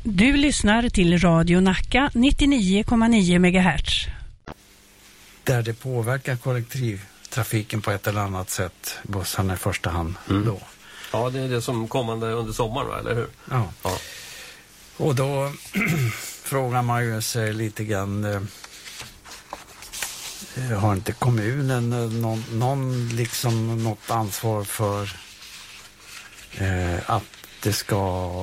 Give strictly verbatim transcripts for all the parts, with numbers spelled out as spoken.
Du lyssnar till Radio Nacka nittionio komma nio megahertz. Där det påverkar kollektivtrafiken på ett eller annat sätt, bussarna i första hand mm. då. Ja, det är det som kommande under sommaren, va? Eller hur? Ja. ja. Och då frågar man ju sig lite grann, eh, har inte kommunen någon, någon liksom något ansvar för eh, att det ska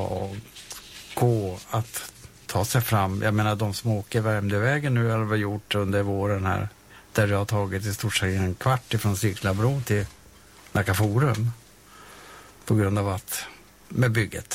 gå att ta sig fram? Jag menar, de som åker Värmdövägen nu har vi gjort under våren här, där det har tagit i stort sett en kvart ifrån Cyklarbro till Nacka Forum på grund av att med bygget.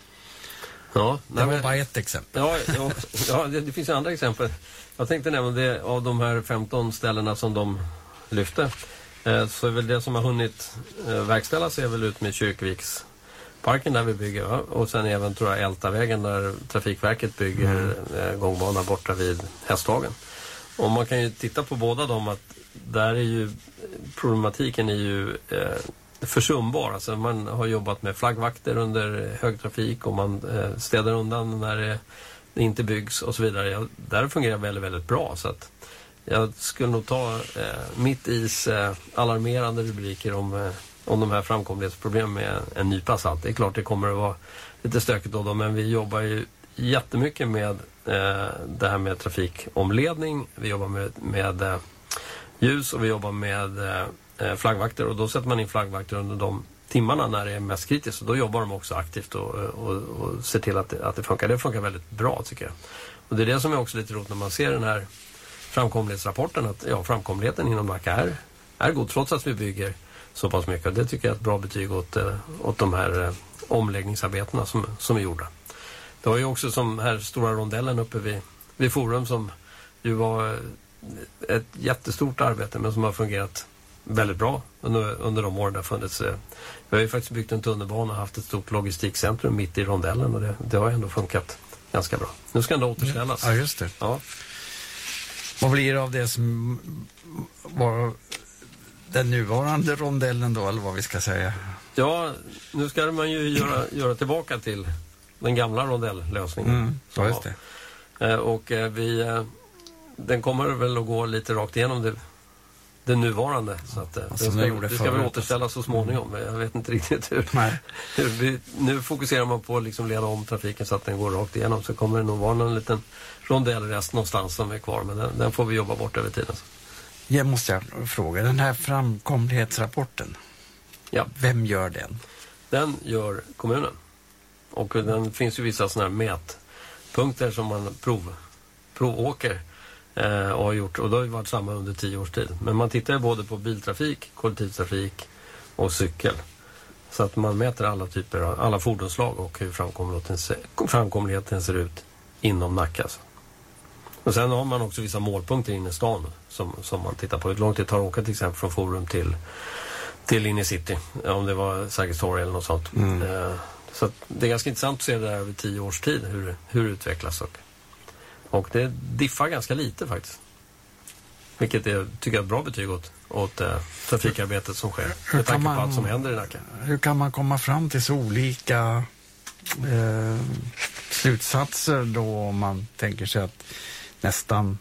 Ja, det var men, bara ett exempel. Ja, ja, ja det, det finns ju andra exempel. Jag tänkte nämna det, av de här femton ställena som de lyfte. Eh, så är väl det som har hunnit eh, verkställas är väl ut med Kyrkviksparken där vi bygger. Va? Och sen även tror jag Ältavägen där Trafikverket bygger mm. eh, gångbana borta vid Hästhagen. Och man kan ju titta på båda dem att där är ju problematiken är ju eh, försumbar. Alltså man har jobbat med flaggvakter under högtrafik och man eh, städar undan när det, det inte byggs och så vidare. Ja, där fungerar väldigt, väldigt bra. Så att jag skulle nog ta eh, mitt is eh, alarmerande rubriker om, eh, om de här framkomlighetsproblemen med en nypa salt. Det är klart det kommer att vara lite stökigt då, då men vi jobbar ju jättemycket med eh, det här med trafikomledning. Vi jobbar med, med eh, ljus och vi jobbar med eh, flaggvakter, och då sätter man in flaggvakter under de timmarna när det är mest kritiskt, och då jobbar de också aktivt och, och, och ser till att det, att det funkar. Det funkar väldigt bra, tycker jag. Och det är det som är också lite roligt när man ser den här framkomlighetsrapporten, att ja, framkomligheten inom Nacka är, är god trots att vi bygger så pass mycket. Och det tycker jag är ett bra betyg åt, åt de här eh, omläggningsarbetena som, som är gjorda. Det var ju också som här stora rondellen uppe vid, vid Forum som ju var ett jättestort arbete men som har fungerat väldigt bra under, under de åren det har funnits. Vi har ju faktiskt byggt en tunnelbana och haft ett stort logistikcentrum mitt i rondellen, och det, det har ändå funkat ganska bra. Nu ska det återställas. Ja, just det. Ja. Vad blir det av det som var den nuvarande rondellen då, eller vad vi ska säga? Ja, nu ska man ju göra, göra tillbaka till den gamla rondellösningen. Mm, ja, just det. Och vi, den kommer väl att gå lite rakt igenom det, det nuvarande. Så att alltså, det ska, det ska väl återställas så småningom. Men jag vet inte riktigt hur. Nej. hur vi, nu fokuserar man på att liksom leda om trafiken så att den går rakt igenom. Så kommer det nog vara en liten rondellrest någonstans som är kvar. Men den, den får vi jobba bort över tiden. Jag måste fråga, den här framkomlighetsrapporten. Ja. Vem gör den? Den gör kommunen. Och den finns ju vissa sådana här mätpunkter som man prov, provåker eh, och har gjort. Och det har ju varit samma under tio års tid. Men man tittar ju både på biltrafik, kollektivtrafik och cykel. Så att man mäter alla typer av, alla fordonsslag och hur framkomligheten ser, framkomligheten ser ut inom Nacka. Och sen har man också vissa målpunkter inne i stan som, som man tittar på. Hur långt det tar att åka till exempel från Forum till, till inne i city. Om det var Sergels torg eller något sånt. Mm. Eh, Så att det är ganska intressant att se det där över tio års tid, hur, hur det utvecklas. Och, och det diffar ganska lite faktiskt. Vilket är, tycker jag, är ett bra betyg åt, åt äh, trafikarbetet som sker. Med tanke på allt som händer i Nacka. Hur kan man komma fram till så olika eh, slutsatser då, om man tänker sig att nästan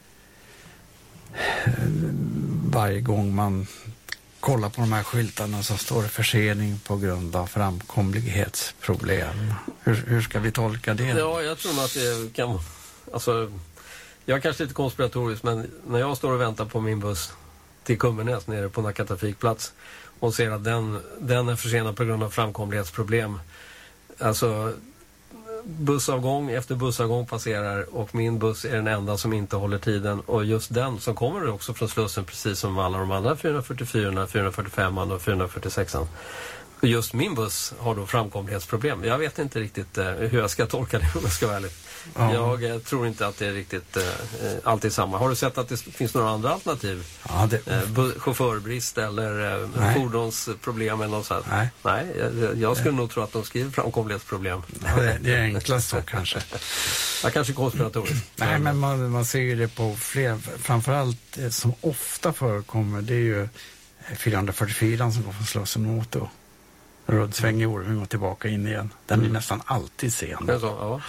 eh, varje gång man kolla på de här skyltarna så står det försening på grund av framkomlighetsproblem. Hur, hur ska vi tolka det? Ja, jag tror nog att det kan... Alltså, jag är kanske lite konspiratorisk, men när jag står och väntar på min buss till Kummenäs nere på Nacka trafikplats och ser att den, den är försenad på grund av framkomlighetsproblem. Alltså, bussavgång efter bussavgång passerar och min buss är den enda som inte håller tiden, och just den som kommer också från Slussen precis som alla de andra fyrahundrafyrtiofyra, fyrahundrafyrtiofem och fyrahundrafyrtiosex. Och just min buss har då framkomlighetsproblem. Jag vet inte riktigt eh, hur jag ska tolka det, om jag ska vara ärlig. Ja. Jag eh, tror inte att det är riktigt eh, alltid samma. Har du sett att det finns några andra alternativ? Ja, det... eh, bu- chaufförbrist eller eh, fordonsproblem eller något sånt? Nej, Nej jag, jag skulle nog tro att de skriver framkomlighetsproblem. Ja, det, det är enklast så kanske. Jag kanske konspiratoriskt. Nej, men man, man ser ju det på fler. Framförallt det som ofta förekommer, det är ju fyrahundrafyrtiofyra som går från Slussen mot då. Rödsväng i Orming och tillbaka in igen. Den mm. är nästan alltid sen. Så, ja.